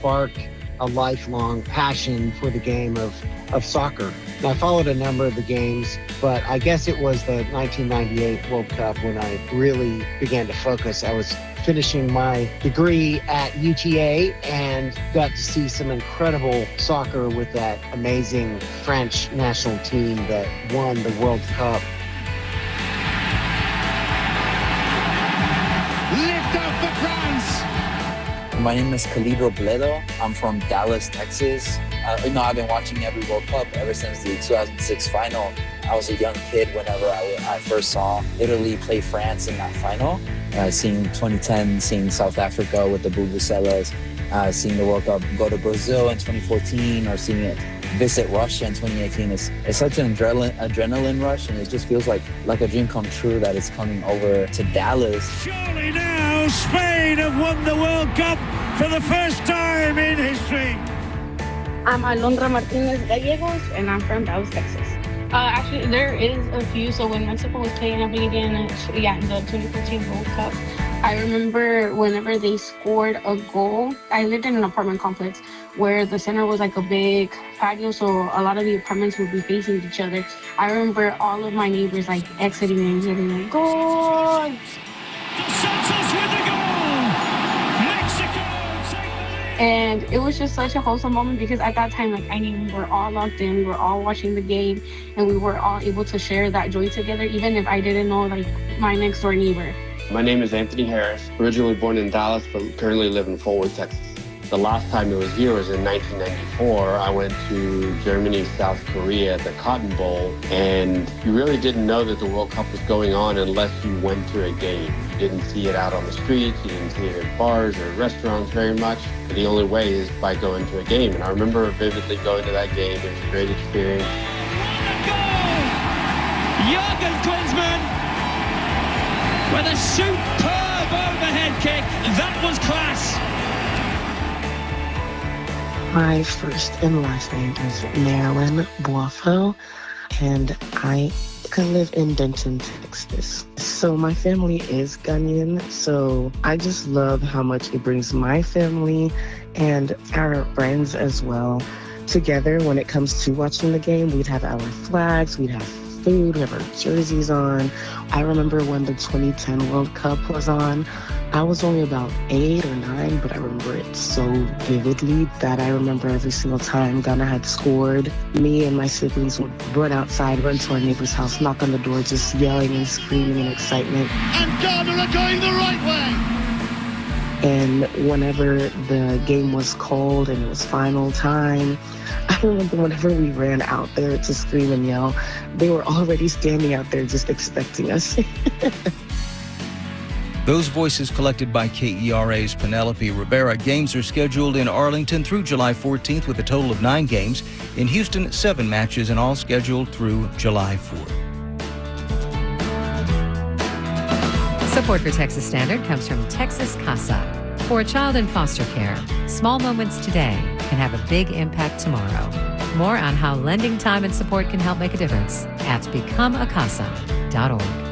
spark a lifelong passion for the game of soccer. And I followed a number of the games, but I guess it was the 1998 World Cup when I really began to focus. I was finishing my degree at UTA and got to see some incredible soccer with that amazing French national team that won the World Cup. Lift up for France! My name is Khalid Robledo. I'm from Dallas, Texas. I've been watching every World Cup ever since the 2006 final. I was a young kid whenever I first saw Italy play France in that final. Seeing 2010, seeing South Africa with the Vuvuzelas, seeing the World Cup go to Brazil in 2014, or seeing it visit Russia in 2018. It's such an adrenaline rush, and it just feels like a dream come true that it's coming over to Dallas. Surely now Spain have won the World Cup for the first time in history. I'm Alondra Martinez Gallegos, and I'm from Dallas, Texas. Actually, there is a few. So when Mexico was playing, I believe in the 2014 World Cup, I remember whenever they scored a goal, I lived in an apartment complex where the center was like a big patio, so a lot of the apartments would be facing each other. I remember all of my neighbors like exiting and getting a goal. Santos with the goal! Mexico take the lead! And it was just such a wholesome moment because at that time, like, I knew we were all locked in, we were all watching the game, and we were all able to share that joy together, even if I didn't know like my next door neighbor. My name is Anthony Harris, originally born in Dallas, but currently live in Fort Worth, Texas. The last time it was here was in 1994. I went to Germany, South Korea at the Cotton Bowl, and you really didn't know that the World Cup was going on unless you went to a game. You didn't see it out on the streets, you didn't see it at bars or restaurants very much. The only way is by going to a game, and I remember vividly going to that game. It was a great experience. What a goal! Jurgen Klinsmann with a superb overhead kick. That was class. My first and last name is Marilyn Boisfeld, and I live in Denton, Texas. So my family is Ghanaian, so I just love how much it brings my family and our friends as well together when it comes to watching the game. We'd have our flags, we'd have food, we have our jerseys on. I remember when the 2010 World Cup was on, I was only about 8 or 9, but I remember it so vividly that I remember every single time Ghana had scored, me and my siblings would run outside, run to our neighbor's house, knock on the door, just yelling and screaming in excitement. And Ghana are going the right way. And whenever the game was called and it was final time, I remember whenever we ran out there to scream and yell, they were already standing out there just expecting us. Those voices collected by KERA's Penelope Rivera. Games are scheduled in Arlington through July 14th with a total of 9 games. In Houston, 7 matches, and all scheduled through July 4th. Support for Texas Standard comes from Texas Casa. For a child in foster care, small moments today can have a big impact tomorrow. More on how lending time and support can help make a difference at becomeacasa.org.